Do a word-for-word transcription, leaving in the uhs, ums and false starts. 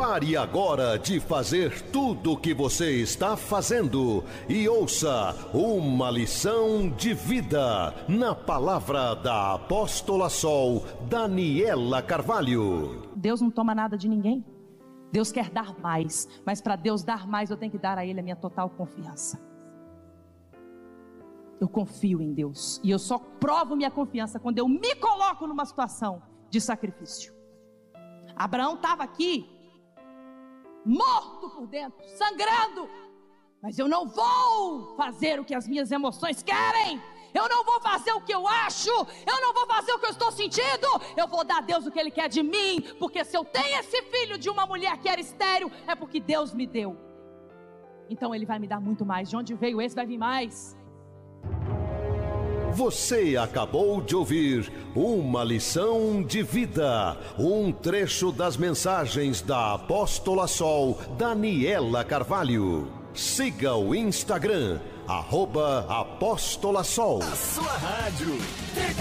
Pare agora de fazer tudo o que você está fazendo e ouça uma lição de vida na palavra da apóstola Sol Daniela Carvalho. Deus não toma nada de ninguém. Deus quer dar mais, mas para Deus dar mais eu tenho que dar a Ele a minha total confiança. Eu confio em Deus e eu só provo minha confiança quando eu me coloco numa situação de sacrifício. Abraão estava aqui morto por dentro, sangrando, mas eu não vou fazer o que as minhas emoções querem, eu não vou fazer o que eu acho, eu não vou fazer o que eu estou sentindo, eu vou dar a Deus o que Ele quer de mim, porque se eu tenho esse filho de uma mulher que era estéril, é porque Deus me deu, então Ele vai me dar muito mais. De onde veio esse vai vir mais. Você acabou de ouvir uma lição de vida, um trecho das mensagens da apóstola Sol Daniela Carvalho. Siga o Instagram, arroba Apóstola Sol. A sua rádio.